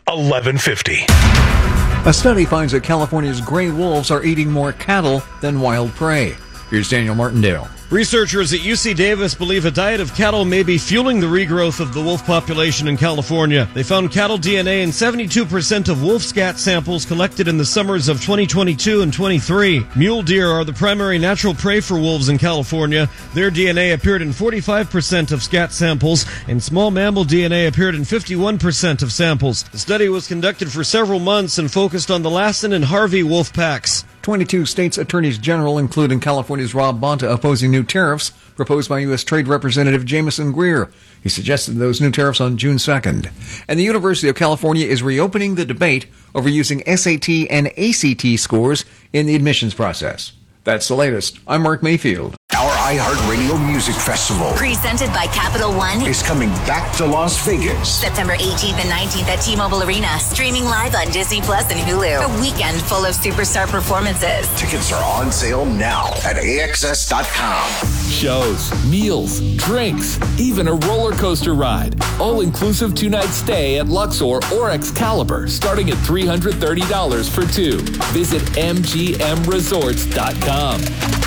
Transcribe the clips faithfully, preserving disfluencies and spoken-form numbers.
eleven fifty. A study finds that California's gray wolves are eating more cattle than wild prey. Here's Daniel Martindale. Researchers at U C Davis believe a diet of cattle may be fueling the regrowth of the wolf population in California. They found cattle D N A in seventy-two percent of wolf scat samples collected in the summers of twenty twenty-two and twenty-three. Mule deer are the primary natural prey for wolves in California. Their D N A appeared in forty-five percent of scat samples, and small mammal D N A appeared in fifty-one percent of samples. The study was conducted for several months and focused on the Lassen and Harvey wolf packs. twenty-two states' attorneys general, including California's Rob Bonta, opposing new tariffs proposed by U S. Trade Representative Jamison Greer. He suggested those new tariffs on June second. And the University of California is reopening the debate over using S A T and A C T scores in the admissions process. That's the latest. I'm Mark Mayfield. Our iHeartRadio Music Festival, presented by Capital One, is coming back to Las Vegas. September eighteenth and nineteenth at T-Mobile Arena. Streaming live on Disney Plus and Hulu. A weekend full of superstar performances. Tickets are on sale now at A X S dot com. Shows, meals, drinks, even a roller coaster ride. All-inclusive two-night stay at Luxor or Excalibur, starting at three hundred thirty dollars for two. Visit M G M resorts dot com.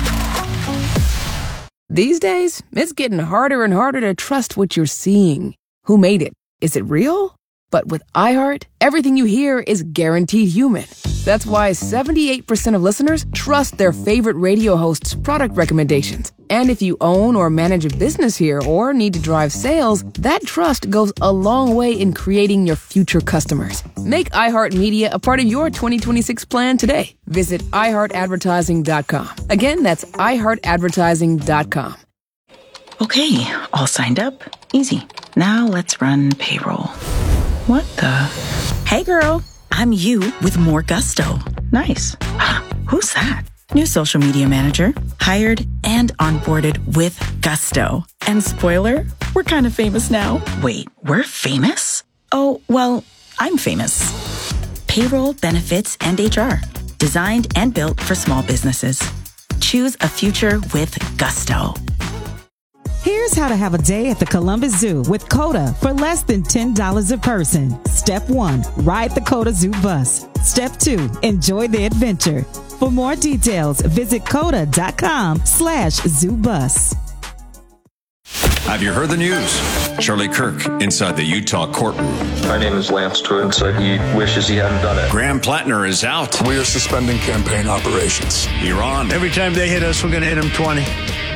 These days, it's getting harder and harder to trust what you're seeing. Who made it? Is it real? But with iHeart, everything you hear is guaranteed human. That's why seventy-eight percent of listeners trust their favorite radio host's product recommendations. And if you own or manage a business here or need to drive sales, that trust goes a long way in creating your future customers. Make iHeartMedia a part of your twenty twenty-six plan today. Visit i heart advertising dot com. Again, that's i heart advertising dot com. Okay, all signed up. Easy. Now let's run payroll. What the? Hey girl, I'm you with more gusto. Nice. Who's that? New social media manager. Hired and onboarded with gusto. And spoiler, we're kind of famous now. Wait, we're famous? Oh, well, I'm famous. Payroll, benefits, and H R. Designed and built for small businesses. Choose a future with gusto. Here's how to have a day at the Columbus Zoo with COTA for less than ten dollars a person. Step one, ride the COTA Zoo bus. Step two, enjoy the adventure. For more details, visit COTA.com slash zoo bus. Have you heard the news? Charlie Kirk inside the Utah courtroom. My name is Lance Twiggs. So he wishes he hadn't done it. Graham Plattner is out. We are suspending campaign operations. Iran. Every time they hit us, we're going to hit them twenty.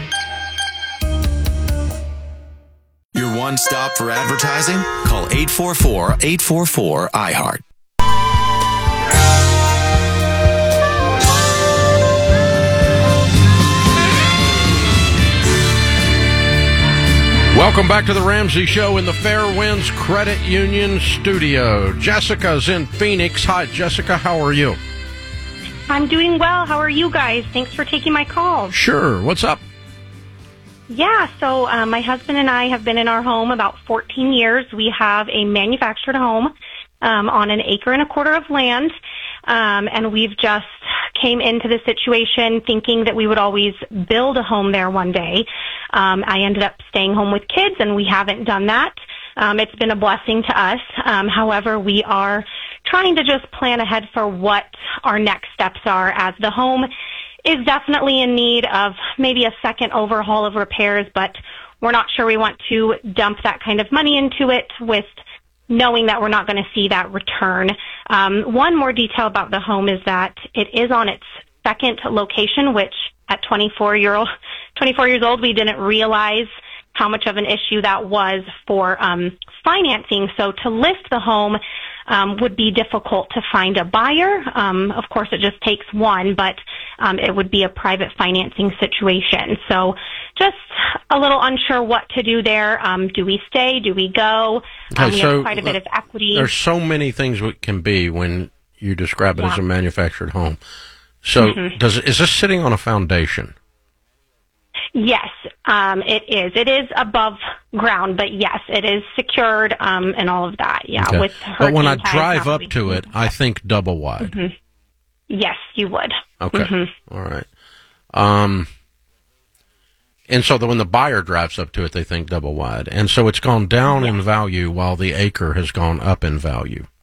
Your one stop for advertising? Call eight four four, eight four four, I heart. Welcome back to the Ramsey Show in the Fairwinds Credit Union studio. Jessica's in Phoenix. Hi, Jessica. How are you? I'm doing well. How are you guys? Thanks for taking my call. Sure. What's up? Yeah, so uh, my husband and I have been in our home about fourteen years. We have a manufactured home um, on an acre and a quarter of land, um, and we've just came into the situation thinking that we would always build a home there one day. Um, I ended up staying home with kids, and we haven't done that. Um, it's been a blessing to us. Um, however, we are trying to just plan ahead for what our next steps are, as the home is definitely in need of maybe a second overhaul of repairs, but we're not sure we want to dump that kind of money into it with knowing that we're not going to see that return. Um, one more detail about the home is that it is on its second location, which at twenty-four year old, twenty-four years old, we didn't realize how much of an issue that was for um, financing. So to list the home um, would be difficult to find a buyer. Um, of course, it just takes one, but um, it would be a private financing situation. So just a little unsure what to do there. Um, do we stay? Do we go? Okay, um, we so have quite a bit of equity. There's so many things it can be when you describe it Yeah. as a manufactured home. So Mhm. does is this sitting on a foundation? Yes, um, it is. It is above ground, but yes, it is secured um, and all of that. Yeah, Okay. with But when I hurricane ties, drive not up really- to it, I think double wide. Mhm. Yes, you would. Okay. Mhm. All right. Um, and so that when the buyer drives up to it, they think double wide. And so it's gone down in value while the acre has gone up in value.